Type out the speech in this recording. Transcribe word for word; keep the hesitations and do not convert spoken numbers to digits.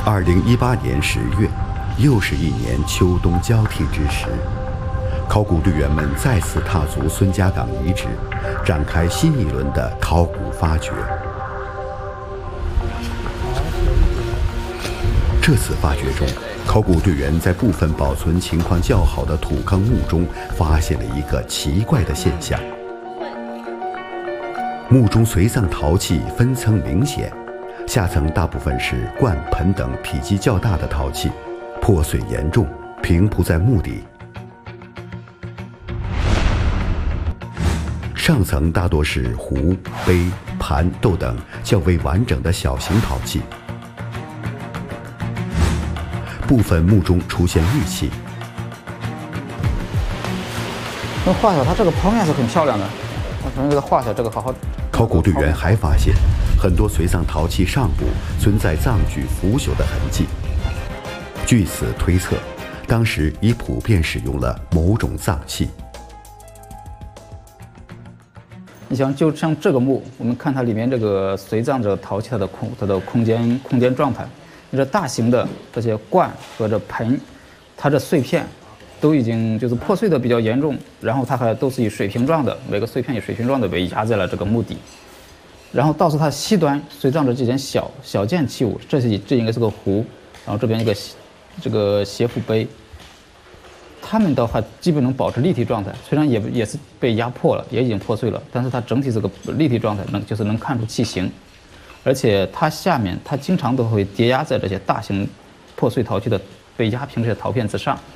二零一八年十月，又是一年秋冬交替之时，考古队员们再次踏足孙家岗遗址，展开新一轮的考古发掘。这次发掘中，考古队员在部分保存情况较好的土坑墓中发现了一个奇怪的现象：墓中随葬陶器分层明显，下层大部分是罐、盆等体积较大的陶器，破碎严重，平铺在墓底；上层大多是壶、杯、盘、豆等较为完整的小型陶器。部分墓中出现玉器。 那画下它这个剖面是很漂亮的，我重新给它画下这个好好。 考古队员还发现，很多随葬陶器上部存在葬具腐朽的痕迹。据此推测，当时已普遍使用了某种葬器。 你想，就像这个墓，我们看它里面这个随葬这个陶器它的空它的空间空间状态。这大型的这些罐和这盆，它这碎片都已经就是破碎的比较严重，然后它还都是以水平状的，每个碎片以水平状的被压在了这个墓底，然后倒是它西端随葬着这件小小件器物，这是这应该是个壶，然后这边一个这个斜腹杯，它们的话基本能保持立体状态，虽然也也是被压破了，也已经破碎了，但是它整体是个立体状态，能就是能看出器形。而且它下面，它经常都会叠压在这些大型破碎陶器的被压平这些陶片之上，